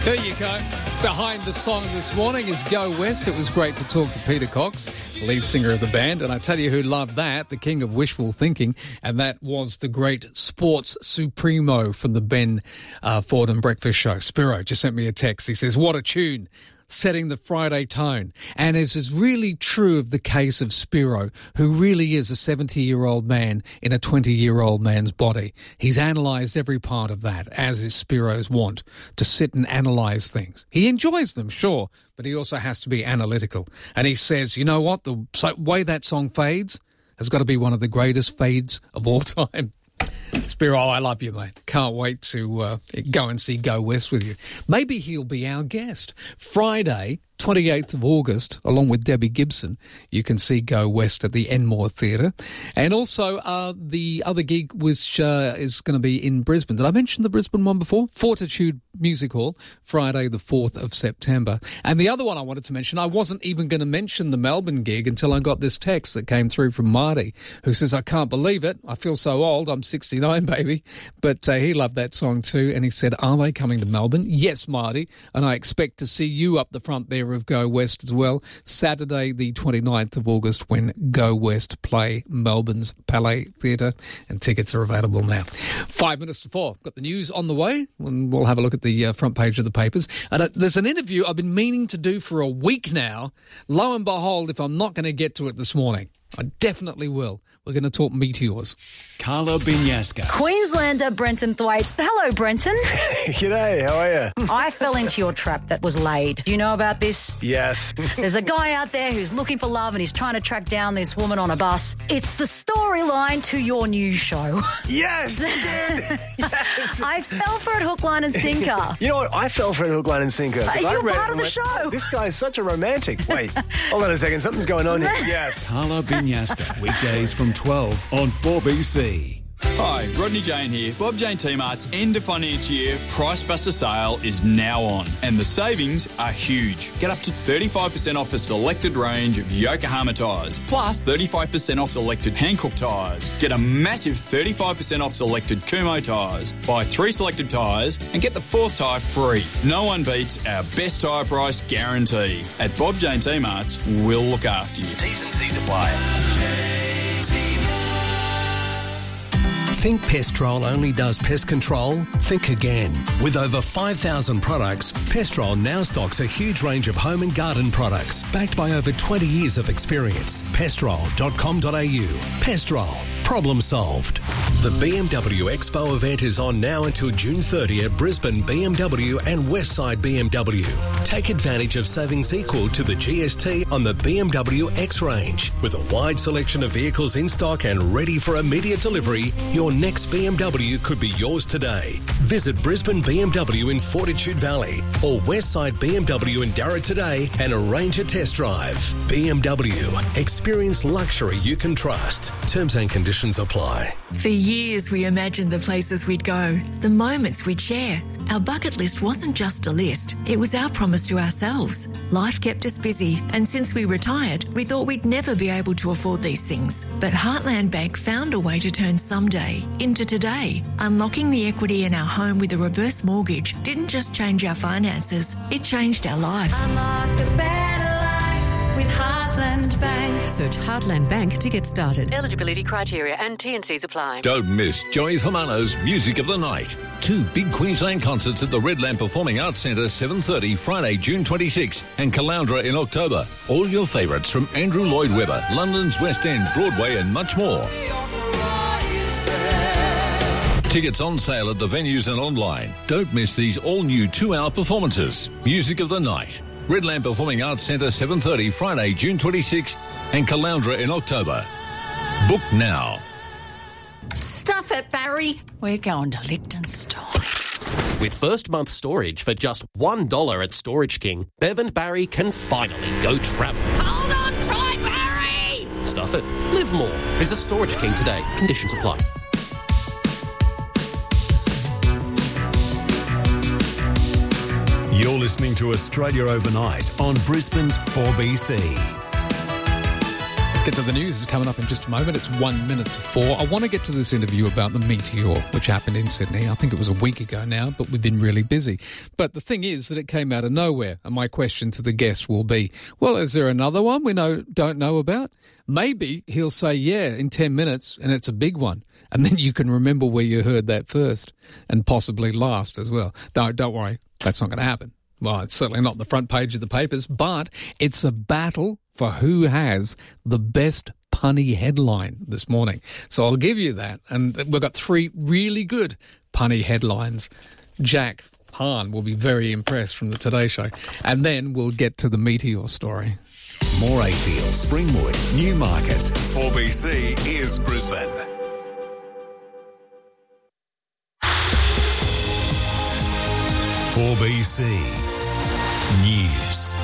There you go. Behind the song this morning is Go West. It was great to talk to Peter Cox, lead singer of the band. And I tell you who loved that, the king of wishful thinking, and that was the great sports supremo from the Ben Ford and Breakfast Show. Spiro just sent me a text. He says, what a tune, setting the Friday tone. And this is really true of the case of Spiro, who really is a 70-year-old man in a 20-year-old man's body. He's analysed every part of that, as is Spiro's wont, to sit and analyse things. He enjoys them, sure, but he also has to be analytical. And he says, you know what, the way that song fades has got to be one of the greatest fades of all time. Spiro, I love you, mate. Can't wait to go and see Go West with you. Maybe he'll be our guest. Friday, 28th of August, along with Debbie Gibson, you can see Go West at the Enmore Theatre. And also the other gig is going to be in Brisbane. Did I mention the Brisbane one before? Fortitude Music Hall, Friday the 4th of September. And the other one I wanted to mention, I wasn't even going to mention the Melbourne gig until I got this text that came through from Marty, who says, I can't believe it. I feel so old. I'm 69, baby. But he loved that song too. And he said, are they coming to Melbourne? Yes, Marty. And I expect to see you up the front there of Go West as well, Saturday the 29th of August when Go West play Melbourne's Palais Theatre, and tickets are available now. 5 minutes to 4. Got the news on the way, and we'll have a look at the front page of the papers. And there's an interview I've been meaning to do for a week now. Lo and behold, if I'm not going to get to it this morning, I definitely will. We're going to talk meteors. Carla Binyaska. Queenslander Brenton Thwaites. Hello, Brenton. G'day, how are you? I fell into your trap that was laid. Do you know about this? Yes. There's a guy out there who's looking for love and he's trying to track down this woman on a bus. It's the storyline to your new show. Yes, you did. Yes. I fell for it hook, line and sinker. You know what? I fell for it hook, line and sinker. You're part of the show. This guy's such a romantic. Wait, hold on a second. Something's going on here. Yes. Carla Binyaska. Weekdays from 12 on 4BC. Hi, Rodney Jane here. Bob Jane T-Mart's end of financial year Price Buster sale is now on, and the savings are huge. Get up to 35% off a selected range of Yokohama tyres, plus 35% off selected Hankook tyres. Get a massive 35% off selected Kumho tyres. Buy 3 selected tyres and get the 4th tyre free. No one beats our best tyre price guarantee. At Bob Jane T-Mart's, we'll look after you. T's and C's apply. Think Pestrol only does pest control? Think again. With over 5,000 products, Pestrol now stocks a huge range of home and garden products, backed by over 20 years of experience. Pestrol.com.au. Pestrol. Problem solved. The BMW Expo event is on now until June 30 at Brisbane BMW and Westside BMW. Take advantage of savings equal to the GST on the BMW X range. With a wide selection of vehicles in stock and ready for immediate delivery, your next BMW could be yours today. Visit Brisbane BMW in Fortitude Valley or Westside BMW in Darra today and arrange a test drive. BMW. Experience luxury you can trust. Terms and conditions apply. For years, we imagined the places we'd go, the moments we'd share. Our bucket list wasn't just a list, it was our promise to ourselves. Life kept us busy, and since we retired, we thought we'd never be able to afford these things. But Heartland Bank found a way to turn someday into today. Unlocking the equity in our home with a reverse mortgage didn't just change our finances, it changed our life. Unlock a better life with Heartland Bank. Search Heartland Bank to get started. Eligibility criteria and T&Cs apply. Don't miss Joey Famano's Music of the Night. 2 big Queensland concerts at the Redland Performing Arts Centre, 7:30, Friday, June 26, and Caloundra in October. All your favourites from Andrew Lloyd Webber, London's West End, Broadway and much more. Tickets on sale at the venues and online. Don't miss these all-new 2-hour performances. Music of the Night. Redland Performing Arts Centre, 7:30, Friday, June 26, and Caloundra in October. Book now. Stuff it, Barry. We're going to Liechtenstein. With first month storage for just $1 at Storage King, Bev and Barry can finally go travel. Hold on tight, Barry! Stuff it. Live more. Visit Storage King today. Conditions apply. You're listening to Australia Overnight on Brisbane's 4BC. Get to the news. It's coming up in just a moment. It's 1 minute to 4. I want to get to this interview about the meteor, which happened in Sydney. I think it was a week ago now, but we've been really busy. But the thing is that it came out of nowhere. And my question to the guest will be, well, is there another one we don't know about? Maybe he'll say, yeah, in 10 minutes, and it's a big one. And then you can remember where you heard that first and possibly last as well. Don't worry, that's not going to happen. Well, it's certainly not the front page of the papers, but it's a battle for who has the best punny headline this morning. So I'll give you that. And we've got 3 really good punny headlines. Jack Hahn will be very impressed from the Today Show. And then we'll get to the meteor story. Morayfield, Springwood, Newmarket. 4BC is Brisbane. .4BC News.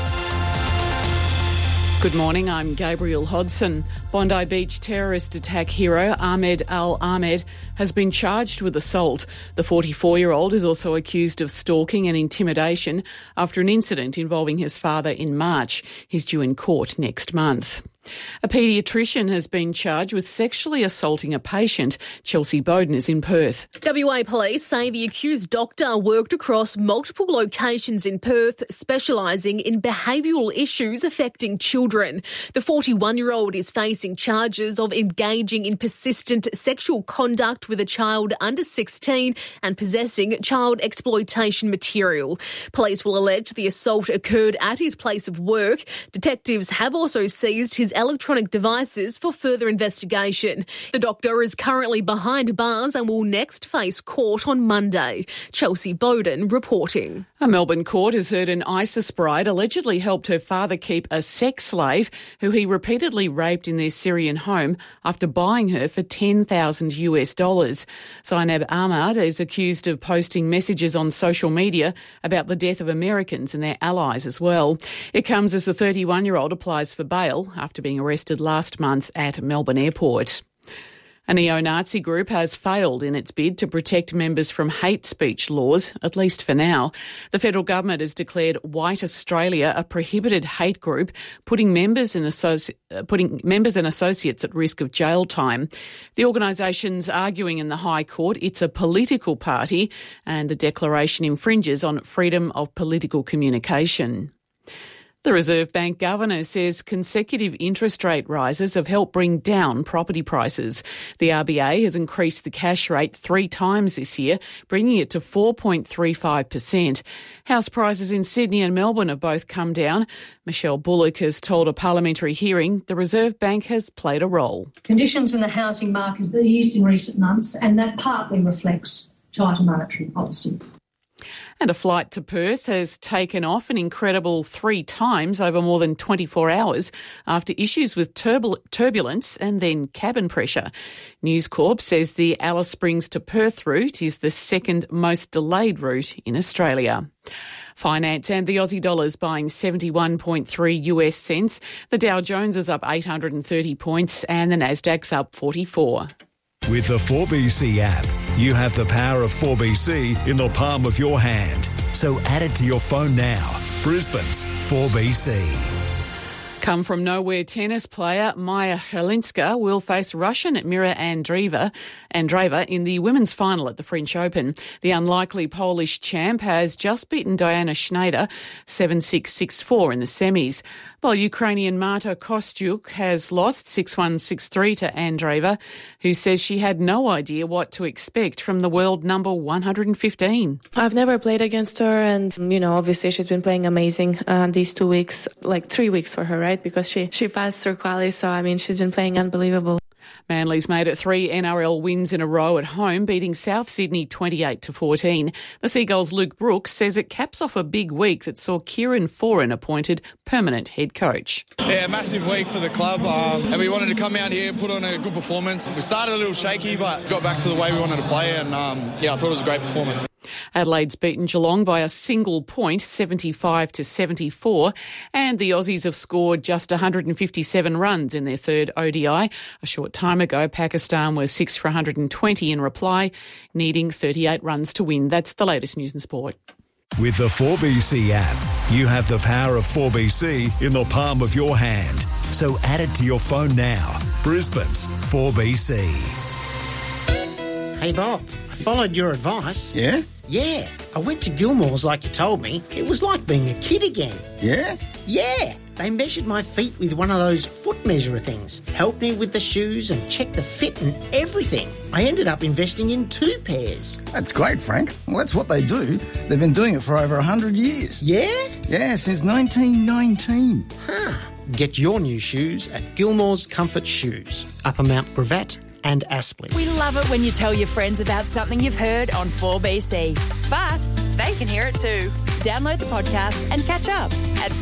Good morning, I'm Gabriel Hodson. Bondi Beach terrorist attack hero Ahmed Al-Ahmed has been charged with assault. The 44-year-old is also accused of stalking and intimidation after an incident involving his father in March. He's due in court next month. A paediatrician has been charged with sexually assaulting a patient. Chelsea Bowden is in Perth. WA police say the accused doctor worked across multiple locations in Perth, specialising in behavioural issues affecting children. The 41-year-old is facing charges of engaging in persistent sexual conduct with a child under 16 and possessing child exploitation material. Police will allege the assault occurred at his place of work. Detectives have also seized his electronic devices for further investigation. The doctor is currently behind bars and will next face court on Monday. Chelsea Bowden reporting. A Melbourne court has heard an ISIS bride allegedly helped her father keep a sex slave who he repeatedly raped in their Syrian home after buying her for $10,000. Zainab Ahmad is accused of posting messages on social media about the death of Americans and their allies as well. It comes as the 31-year-old applies for bail after being arrested last month at Melbourne Airport. A neo-Nazi group has failed in its bid to protect members from hate speech laws, at least for now. The federal government has declared White Australia a prohibited hate group, putting members and associates at risk of jail time. The organisation's arguing in the High Court it's a political party and the declaration infringes on freedom of political communication. The Reserve Bank Governor says consecutive interest rate rises have helped bring down property prices. The RBA has increased the cash rate 3 times this year, bringing it to 4.35%. House prices in Sydney and Melbourne have both come down. Michelle Bullock has told a parliamentary hearing the Reserve Bank has played a role. Conditions in the housing market have eased in recent months, and that partly reflects tighter monetary policy. And a flight to Perth has taken off an incredible 3 times over more than 24 hours after issues with turbulence and then cabin pressure. News Corp says the Alice Springs to Perth route is the second most delayed route in Australia. Finance and the Aussie dollar's buying 71.3 US cents. The Dow Jones is up 830 points and the Nasdaq's up 44. With the 4BC app, you have the power of 4BC in the palm of your hand. So add it to your phone now. Brisbane's 4BC. Come from nowhere tennis player Maya Helinska will face Russian Mira Andreeva in the women's final at the French Open. The unlikely Polish champ has just beaten Diana Schneider 7-6, 6-4 in the semis, while Ukrainian Marta Kostyuk has lost 6-1, 6-3 to Andreeva, who says she had no idea what to expect from the world number 115. I've never played against her, and, obviously she's been playing amazing these 2 weeks, like 3 weeks for her, right? Because she passed through quali, so, she's been playing unbelievable. Manly's made it 3 NRL wins in a row at home, beating South Sydney 28-14. The Seagulls' Luke Brooks says it caps off a big week that saw Kieran Foran appointed permanent head coach. Yeah, massive week for the club, and we wanted to come out here and put on a good performance. We started a little shaky, but got back to the way we wanted to play, and I thought it was a great performance. Adelaide's beaten Geelong by a single point, 75-74, and the Aussies have scored just 157 runs in their third ODI. A short time ago, Pakistan was 6 for 120 in reply, needing 38 runs to win. That's the latest news and sport. With the 4BC app, you have the power of 4BC in the palm of your hand. So add it to your phone now. Brisbane's 4BC. Hey, Bob, I followed your advice. Yeah? Yeah. I went to Gilmore's like you told me. It was like being a kid again. Yeah? Yeah. They measured my feet with one of those foot measurer things, helped me with the shoes and checked the fit and everything. I ended up investing in 2 pairs. That's great, Frank. Well, that's what they do. They've been doing it for over 100 years. Yeah? Yeah, since 1919. Huh. Get your new shoes at Gilmore's Comfort Shoes, Upper Mount Gravatt and Aspley. We love it when you tell your friends about something you've heard on 4BC, but they can hear it too. Download the podcast and catch up at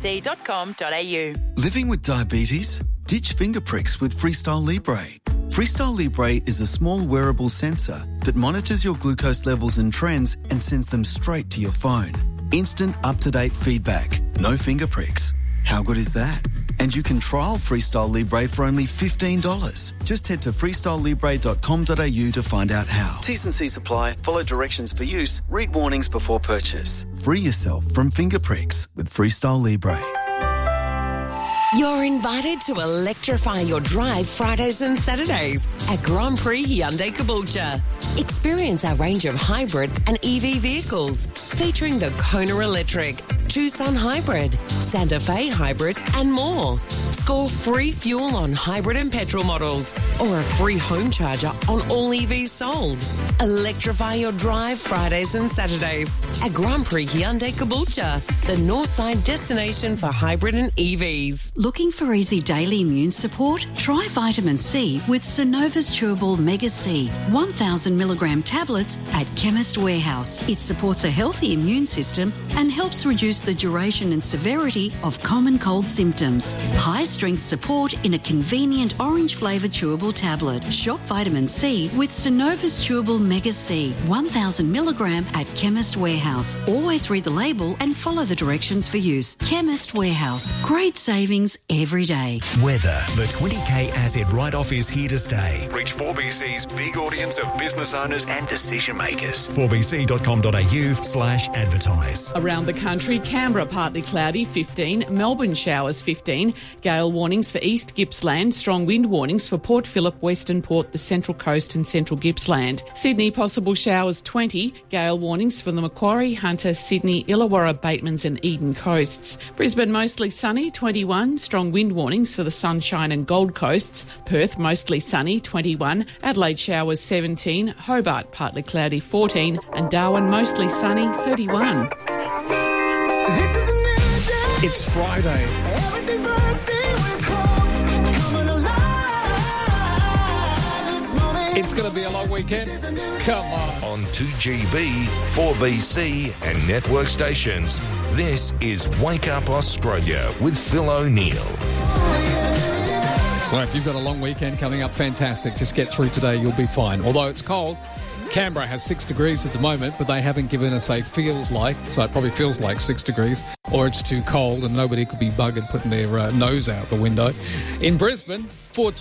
4bc.com.au. Living with diabetes? Ditch finger pricks with Freestyle Libre. Freestyle Libre is a small wearable sensor that monitors your glucose levels and trends and sends them straight to your phone. Instant, up-to-date feedback. No finger pricks. How good is that? And you can trial Freestyle Libre for only $15. Just head to freestylelibre.com.au to find out how. T's and C's apply. Follow directions for use. Read warnings before purchase. Free yourself from finger pricks with Freestyle Libre. You're invited to electrify your drive Fridays and Saturdays at Grand Prix Hyundai Caboolture. Experience our range of hybrid and EV vehicles featuring the Kona Electric, Tucson Hybrid, Santa Fe Hybrid and more. Score free fuel on hybrid and petrol models or a free home charger on all EVs sold. Electrify your drive Fridays and Saturdays at Grand Prix Hyundai Caboolture, the Northside destination for hybrid and EVs. Looking for easy daily immune support? Try vitamin C with Synova's Chewable Mega C, 1,000 milligram tablets at Chemist Warehouse. It supports a healthy immune system and helps reduce the duration and severity of common cold symptoms. High-strength support in a convenient orange-flavoured chewable tablet. Shop vitamin C with Synova's Chewable Mega C, 1,000 milligram at Chemist Warehouse. Always read the label and follow the directions for use. Chemist Warehouse. Great savings every day. Weather. The 20K Asset Write-Off is here to stay. Reach 4BC's big audience of business owners and decision makers. 4bc.com.au/advertise. Around the country, Canberra partly cloudy, 15. Melbourne showers, 15. Gale warnings for East Gippsland. Strong wind warnings for Port Phillip, Western Port, the Central Coast and Central Gippsland. Sydney, possible showers, 20. Gale warnings for the Macquarie, Hunter, Sydney, Illawarra, Batemans and Eden coasts. Brisbane, mostly sunny, 21. Strong wind warnings for the Sunshine and Gold Coasts. Perth, mostly sunny, 21. Adelaide, showers, 17. Hobart, partly cloudy, 14. And Darwin, mostly sunny, 31. This is a new day. It's Friday. Everything bursting with hope. Coming alive this morning. It's going to be a long weekend. Come on. 2GB, 4BC and network stations. This is Wake Up Australia with Phil O'Neill. So if you've got a long weekend coming up, fantastic. Just get through today, you'll be fine. Although it's cold. Canberra has 6 degrees at the moment, but they haven't given us a feels like, so it probably feels like 6 degrees, or it's too cold and nobody could be buggered putting their nose out the window. In Brisbane, 4